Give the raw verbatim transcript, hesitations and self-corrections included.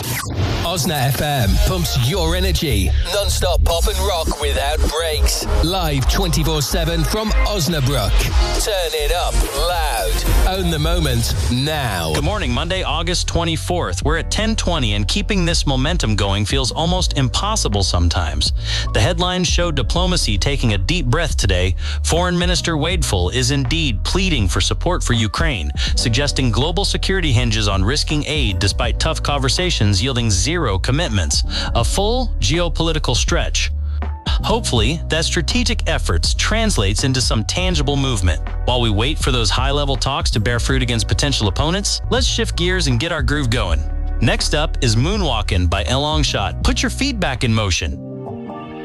Osna F M pumps your energy. Non-stop pop and rock without breaks. Live twenty-four seven from Osnabrück. Turn it up loud. Own the moment now. Good morning, Monday, August twenty-fourth. We're at ten twenty, and keeping this momentum going feels almost impossible sometimes. The headlines show diplomacy taking a deep breath today. Foreign Minister Wadeful is indeed pleading for support for Ukraine, suggesting global security hinges on risking aid despite tough conversations yielding zero commitments. A full geopolitical stretch. Hopefully, that strategic efforts translates into some tangible movement. While we wait for those high-level talks to bear fruit against potential opponents, let's shift gears and get our groove going. Next up is Moonwalkin' by Elong Shot. Put your feet back in motion.